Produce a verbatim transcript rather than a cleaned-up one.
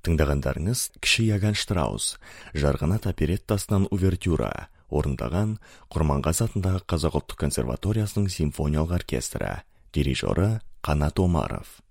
Тыңдағандарыңыз Кіші Иоганн Штраус, Жарғанат опереттасынан увертюра, орындаған Құрманғазы атындағы Қазақ ұлттық консерваториясының симфониялық оркестрі, дирижері Қанат Омаров.